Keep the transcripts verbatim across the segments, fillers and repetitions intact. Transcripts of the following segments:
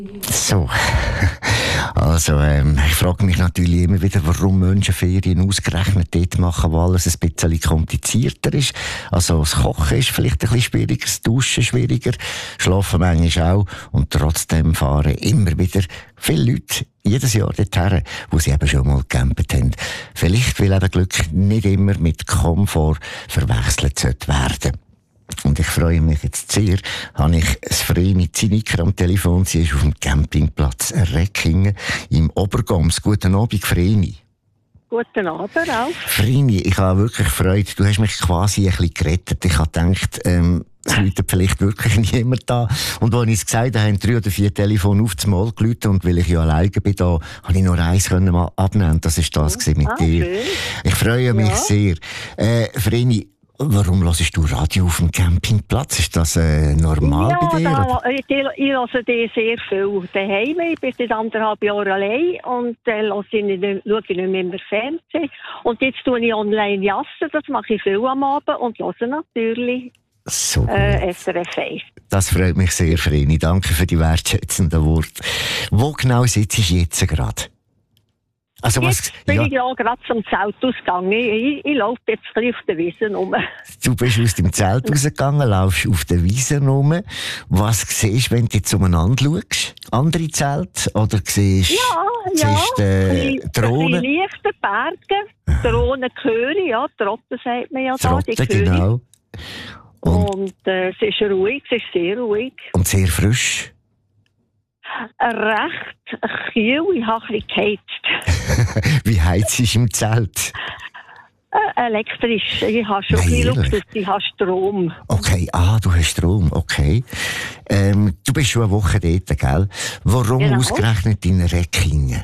So, also ähm, ich frage mich natürlich immer wieder, warum Menschen Ferien ausgerechnet dort machen, wo alles ein bisschen komplizierter ist. Also das Kochen ist vielleicht ein bisschen schwieriger, das Duschen schwieriger, Schlafen manchmal auch und trotzdem fahren immer wieder viele Leute jedes Jahr dorthin, wo sie eben schon mal gecampt haben. Vielleicht, weil eben Glück nicht immer mit Komfort verwechselt sollte werden. Und ich freue mich jetzt sehr, habe ich das Vreni Zinniker am Telefon. Sie ist auf dem Campingplatz Reckingen im Obergams. Guten Abend, Vreni. Guten Abend auch. Vreni, ich habe wirklich Freude. Du hast mich quasi ein bisschen gerettet. Ich habe gedacht, ähm, es läutet vielleicht wirklich niemand da. Und als ich es gesagt habe, haben drei oder vier Telefone auf das Mal geläutet. Und weil ich ja alleine bin, da, habe ich nur eins können mal abnehmen. Das war das mit ah, dir. Schön. Ich freue mich ja. sehr. Äh, Vreni, warum hörst du Radio auf dem Campingplatz? Ist das äh, normal ja, bei dir? Da, ich, ich höre die sehr viel daheim. Ich bin seit anderthalb Jahren allein und äh, schaue ich nicht, schaue ich nicht mehr im Fernsehen. Und jetzt tue ich online jassen, das mache ich viel am Abend und höre natürlich so äh, S R F eins. Das freut mich sehr, Vreni. Danke für die wertschätzenden Worte. Wo genau sitzt du jetzt gerade? Also jetzt was, bin ja. ich ja gerade zum Zeltausgang. Ich, ich, ich laufe jetzt ein bisschen auf der Wiese rum. Du bist aus dem Zelt rausgegangen, laufst auf der Wiese rum. Was siehst du, wenn du jetzt umeinander schaust? Andere Zelte? Oder siehst ja, siehst, ja. äh, Drohnen? Ein bisschen leichte Berge. Drohnen höre, ja. Trotten sagt man ja da. Trotten, die genau. Und, Und äh, es ist ruhig, es ist sehr ruhig. Und sehr frisch? Recht kühl, ich habe ein bisschen geheizt. Wie heizt ist im Zelt? Äh, elektrisch. Ich habe schon Nein, viel ehrlich? Luxus, ich habe Strom. Okay, ah, du hast Strom, okay. Ähm, du bist schon eine Woche dort, gell? Warum Genau. ausgerechnet in Reckingen?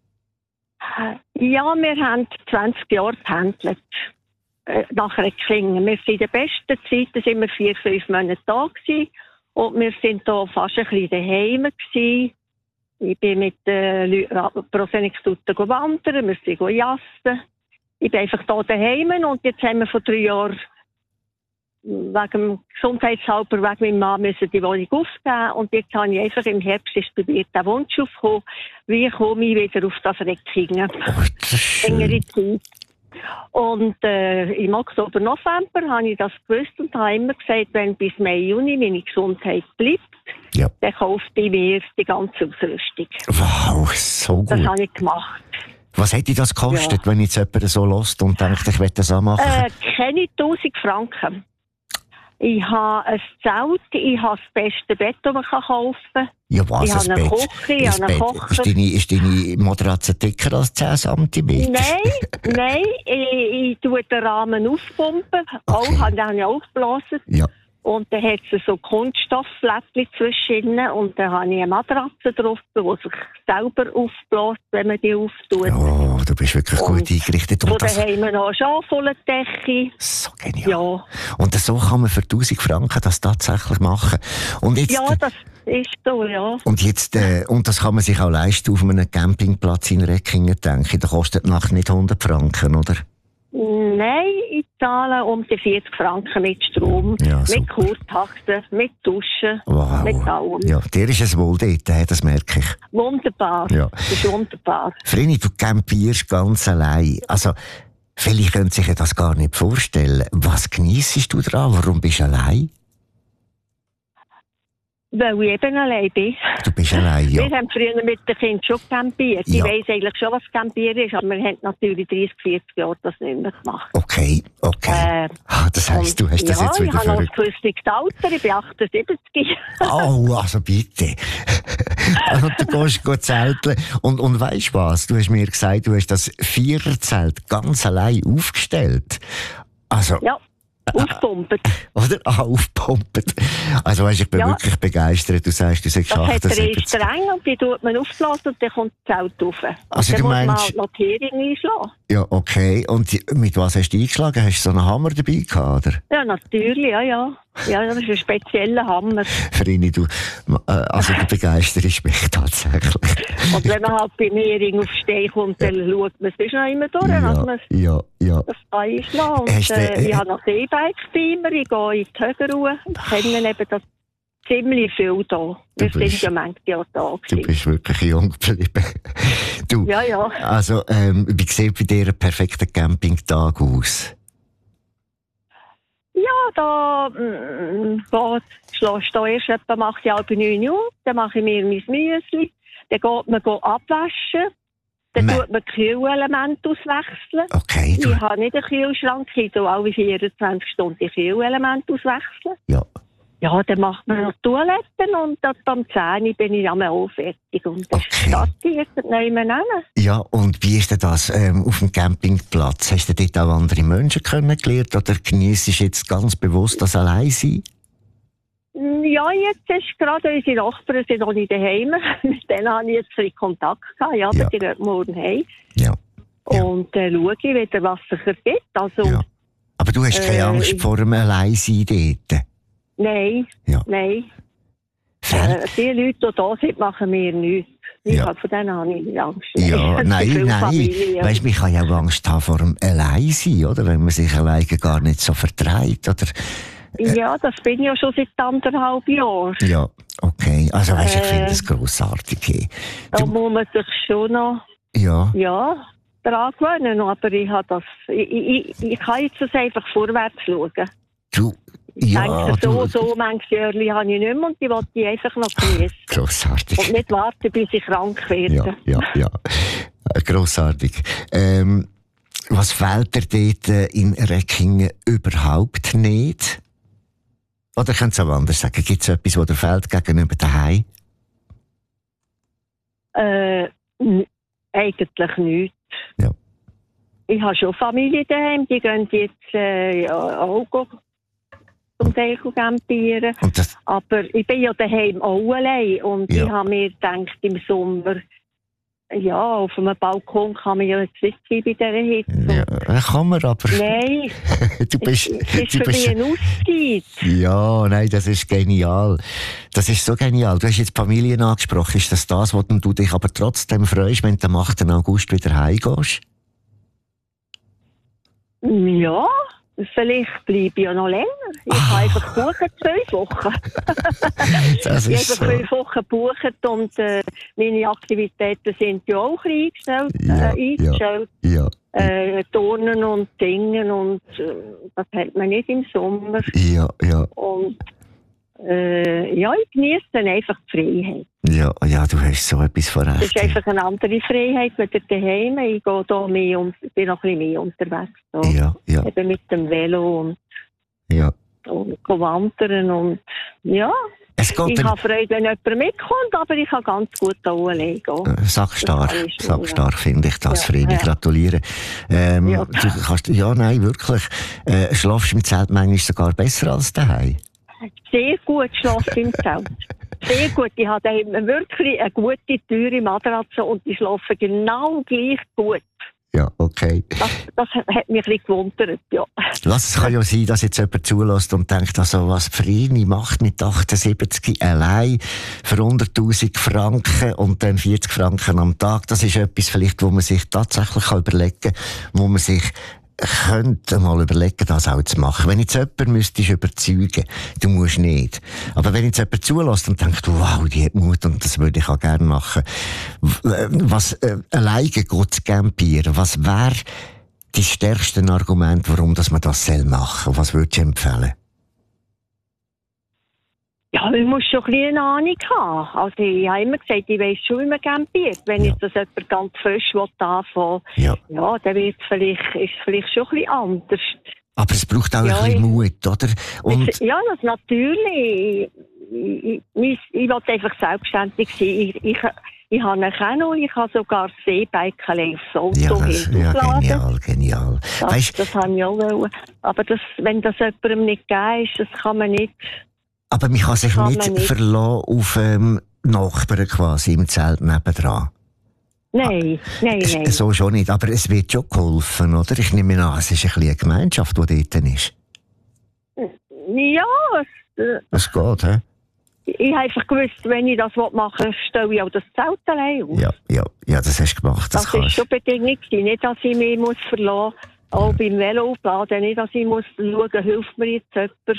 Ja, wir haben zwanzig Jahre gependelt. Äh, nach Reckingen. Wir sind in der besten Zeit, da sind wir vier, fünf Monate da gewesen. Und wir sind da fast ein bisschen daheim gewesen. Ich bin mit den Leuten pro Senextute wandern, wir sind jassen. Ich bin einfach da daheim und jetzt haben wir vor drei Jahren wegen dem Gesundheitshalber, wegen meinem Mann müssen die Wohnung aufgeben. Und jetzt habe ich einfach im Herbst ist bei mir der Wunsch aufgekommen, wie komme ich wieder auf das Reckingen. Oh, das ist schön. Längere Zeit. Und äh, im Oktober, November habe ich das gewusst und habe immer gesagt, wenn bis Mai, Juni meine Gesundheit bleibt, Ja. dann kauft ich mir die ganze Ausrüstung. Wow, so gut. Das habe ich gemacht. Was hätte das gekostet, Ja. wenn jetzt jemand so lässt und denkt, ich will das auch machen? Äh, keine tausend Franken. Ich habe ein Zelt, ich habe das beste Bett, das man kaufen kann. Ja, was, ich ein habe eine Bett? Küche, ich Ein habe einen Bett. Kocher. Ist deine, ist deine Matratze dicker als zehn Zentimeter? Nein, nein, ich, ich tue den Rahmen aufpumpen. Okay. Auch, habe ich auch aufgeblasen. Ja. Und dann hat es so Kunststoffflättchen zwischen und dann habe ich eine Matratze drauf, die sich selber aufbläst, wenn man die auftut. Oh, du bist wirklich Und gut eingerichtet. Von Und das, daheim noch eine Schafwollendecke. so genial. Ja. Und so kann man für tausend Franken das tatsächlich machen. Und jetzt, ja, das ist so, ja. und jetzt, äh, und das kann man sich auch leisten auf einem Campingplatz in Reckingen, denke ich. Da kostet die Nacht nicht hundert Franken, oder? Nein, ich zahle um die vierzig Franken mit Strom, Ja, mit super. Kurtaxe, mit Duschen, Wow. mit allem. Ja, dir ist es wohl dort, äh, das merke ich. Wunderbar. Ja. Das ist wunderbar. Vreni, du campierst ganz allein. Also, viele können sich ja das gar nicht vorstellen. Was geniessest du daran? Warum bist du allein? Weil ich eben allein bin. Du bist allein, ja. Wir haben früher mit den Kindern schon campiert. Ja. Ich weiss eigentlich schon, was Campieren ist, aber wir haben natürlich dreißig, vierzig Jahre das nicht mehr gemacht. Okay, okay. Äh, ah, das heisst, du hast das ja, jetzt wieder ich habe noch ein verrückt. gewisses Alter, ich bin achtundsiebzig. Oh, also bitte. Und du gehst go zelteln. Und, und weisst was? Du hast mir gesagt, du hast das Viererzelt ganz allein aufgestellt. Also, Ja, aufpumpen. oder? Ah, aufpumpen. Also weisst, ich bin Ja. wirklich begeistert. Du sagst, du sagst Das hat er achtundsiebzig. ist streng und die tut man aufblasen und dann kommt das Zelt rauf. Und Also dann du muss man meinst- halt noch die Hering einschlagen. Ja, okay. Und die- mit was hast du eingeschlagen? Hast du so einen Hammer dabei gehabt, oder? Ja, natürlich, ja, ja. Ja, das ist ein spezieller Hammer. Verini, du, äh, also du begeisterst mich tatsächlich. Und wenn man halt bei mir Hering auf Stein kommt, dann schaut man es noch immer durch, dass Ja, man ja, ja. das einschlagen. Und Hast du- äh, ich habe noch das E-Bike bei mir, ich gehe in die Höhenruhe. Ich kenne eben das ziemlich viel da. Wir bist, sind ja manchmal ja da gewesen. Du bist wirklich jung geblieben. Du, ja, ja. Also, ähm, wie sieht bei dir ein perfekter Campingtag aus? Ja, da, mm, da schlägst du erst etwa, mache ich halb neun Uhr, dann mache ich mir mein Müsli, dann geht man go abwaschen, dann Me- tut man Kühlelemente auswechseln. Okay, du, Ich habe nicht einen Kühlschrank, ich tue alle vierundzwanzig Stunden die Kühlelemente auswechseln. ja. Ja, dann macht man noch Toiletten und dann am zehn Uhr bin ich einmal auch fertig. Und das Okay. startet nicht mehr hin. Ja, und wie ist denn das ähm, auf dem Campingplatz? Hast du dort auch andere Menschen kennengelernt oder genießt du jetzt ganz bewusst das Alleinsein? Ja, jetzt ist gerade unsere Nachbarn sind noch nicht daheim. Mit denen habe ich jetzt ein bisschen Kontakt gehabt. Ja, Ja. aber die gehen morgen heim. Ja. Ja. Und dann äh, schaue ich wieder, was sich ergibt. Also, Ja. Aber du hast keine Äh, Angst ich- vor dem Alleinsein dort? nein, Ja. nein. Fällt- Äh, die Leute, die da sind, machen mir nichts. Ich Ja. habe von denen habe ich nicht Angst. Ja, Es gibt nein, viele nein. Familien. Weißt, man kann ja auch Angst haben vor dem Alleinsein, oder? Wenn man sich alleine gar nicht so vertreibt, oder? Ja, das bin ich ja schon seit anderthalb Jahren. Ja, okay. Also, weißt, ich Äh. finde das grossartig. Da Du, muss man sich schon noch, ja, ja, daran gewöhnen. Aber ich, habe das, ich, ich, ich kann jetzt das einfach vorwärts schauen. du, Ich ja, denke, so, du, so manches Jahre habe ich nicht mehr und die wollte ich einfach noch genießen. grossartig. Und nicht warten, bis ich krank werde. Ja, ja, ja. Äh, Grossartig. Ähm, was fehlt dir dort äh, in Reckingen überhaupt nicht? Oder könnt ihr es auch anders sagen? Gibt es etwas, was dir fehlt gegenüber daheim? Äh, n- eigentlich nichts. Ja. Ich habe schon Familie daheim, die gehen jetzt äh, ja, auch go- zum Teil go campieren. Und das, Aber ich bin ja daheim auch allein und Ja. ich habe mir gedacht, im Sommer, ja, auf einem Balkon kann man ja jetzt nicht sein bei dieser Hitze. ja, äh, kann man aber. Nein, Du bist, es ist du für bist, mich eine Auszeit. ja, nein, das ist genial. Das ist so genial. Du hast jetzt Familien angesprochen. Ist das das, wo du dich aber trotzdem freust, wenn du am achten August wieder heimgehst? Ja, vielleicht bleibe ich ja noch länger. Ich Ah. habe einfach buchen, zwölf Wochen. Das Ich ist habe so. fünf Wochen gebucht und äh, meine Aktivitäten sind ja auch ein bisschen eingestellt. Ja, äh, eingestellt. Ja, Äh, Turnen und Singen und äh, das hat man nicht im Sommer. ja, ja. Und äh, ja, ich genieße dann einfach die Freiheit. Ja, ja, du hast so etwas Das vorrecht. ist einfach eine andere Freiheit mit der daheim. Ich gehe da mehr und bin noch ein bisschen mehr unterwegs. Da. Ja, ja, Eben mit dem Velo und, ja. und go wandern und ja. Es geht Ich dann, habe Freude, wenn jemand mitkommt, aber ich kann ganz gut da allein gehen. äh, sackstark, Das kann ich schon, sackstark finde ich das. Ja, Fredi, ja. gratuliere. Ähm, Ja. du kannst, ja, nein, wirklich. Äh, schlafst du im Zelt manchmal sogar besser als daheim? Sehr gut schlafe im Zelt. Sehr gut. Ich habe daheim wirklich eine gute, teure Matratze und ich schlafe genau gleich gut. Ja, okay. Das, das hat mich ein bisschen gewundert, ja. Was, es kann ja sein, dass jetzt jemand zulässt und denkt, also, was Vreni macht mit achtundsiebzig allein für hunderttausend Franken und dann vierzig Franken am Tag. Das ist etwas vielleicht, wo man sich tatsächlich kann überlegen kann, wo man sich könnte mal überlegen, das auch zu machen. Wenn jetzt jemand müsstest überzeugen, du musst nicht. Aber wenn jetzt jemand zulässt und denkt, wow, die hat Mut und das würde ich auch gerne machen. W- äh, Was, äh, alleine geht zu campieren, was wäre die stärksten Argumente, warum dass man das soll machen? Was würdest du empfehlen? Ja, man muss schon ein bisschen eine Ahnung haben. Also ich habe immer gesagt, ich weiss schon, wie man campiert. Wenn Ja. jetzt das jemand ganz frisch anfangen will, Ja. ja, dann wird es vielleicht, ist es vielleicht schon ein bisschen anders. Aber es braucht auch Ja, ein bisschen ich- Mut, oder? Und, Jetzt, ja, das natürlich. Ich, ich, ich, ich will einfach selbstständig sein. Ich, ich, ich habe einen Kanu, ich habe sogar das E-Bike aufs Auto ja, das, ja, hinterladen. genial, genial. Das, Weisst, das habe ich auch wollen. Aber das, wenn das jemandem nicht gegeben ist, das kann man nicht. aber man kann sich kann nicht, man nicht. verlassen auf ähm, Nachbarn quasi im Zelt nebendran. Nein, nein, Es- nein. So schon nicht, aber es wird schon geholfen, oder? Ich nehme an, es ist ein bisschen eine Gemeinschaft, die dort ist. Ja, es, äh, Das geht, hä? ich habe einfach gewusst, wenn ich das machen will, stelle ich auch das Zelt allein auf. Ja, ja, ja, das hast du gemacht, das, Das war kannst schon Bedingung gewesen. Nicht, dass ich mich muss verlassen muss, auch beim Velo aufladen, nicht, dass ich muss schauen, hilft mir jetzt jemand.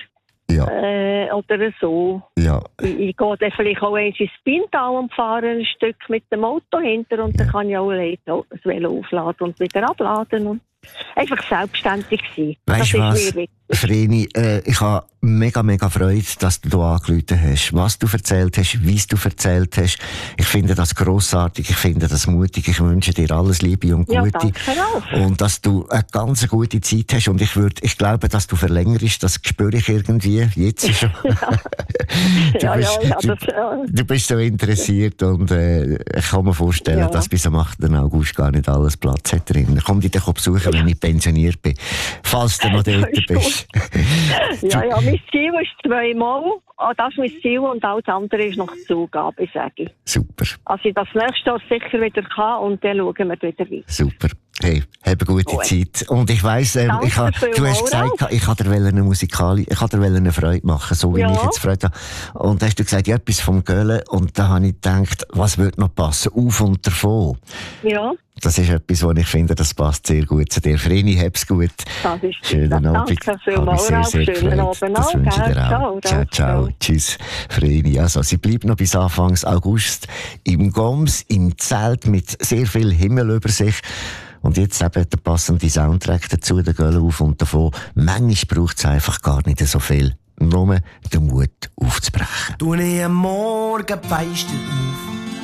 Ja. Äh, oder so. Ja. Ich, ich gehe dann vielleicht auch eins ins Pintal und fahre ein Stück mit dem Auto hinter und ja. dann kann ich auch das Velo aufladen und wieder abladen und einfach selbstständig sein. Weißt du was, Vreni, äh, ich habe mega, mega Freude, dass du hier angerufen hast. Was du erzählt hast, wie du erzählt hast. Ich finde das grossartig, ich finde das mutig. Ich wünsche dir alles Liebe und Gute. Ja, danke auch. Und dass du eine ganz gute Zeit hast. Und ich würde, ich glaube, dass du verlängerst, das spüre ich irgendwie. Jetzt schon. du, ja, bist, ja, ja, du, das, ja. du bist so interessiert und äh, ich kann mir vorstellen, ja. dass bis am achten August gar nicht alles Platz hat drin. Ich komme dich dann besuchen, wenn ich pensioniert bin. Falls du noch dort bist. ja, ja, mein Ziel ist zweimal. Oh, das ist mein Ziel und alles andere ist noch Zugabe, sage ich. Super. Also ich das nächste Jahr sicher wieder kann und dann schauen wir wieder weiter. Super. Hey, hab eine gute oh, Zeit. Und ich weiss, ähm, ich ha, du hast gesagt, ich wollte dir eine Musikali, ich wollte dir eine Freude machen, so wie ja. ich jetzt Freude habe. Und da hast du gesagt, ja, etwas vom Göhlen. Und da habe ich gedacht, was würde noch passen? Auf und davon. Ja. Das ist etwas, wo ich finde, das passt sehr gut zu dir. Vreni, hab's gut. Das ist schönen das. Abend. Danke vielmals. Sehr, sehr schönen Abend. Das wünsche ich dir auch. Ciao, ciao, ciao. Tschüss, Vreni. Also, sie bleibt noch bis Anfang August im Goms, im Zelt mit sehr viel Himmel über sich. Und jetzt eben der passende Soundtrack dazu, der Göhle auf und davon. Manchmal braucht es einfach gar nicht so viel. Nur den Mut aufzubrechen. Du nie am Morgen feist auf.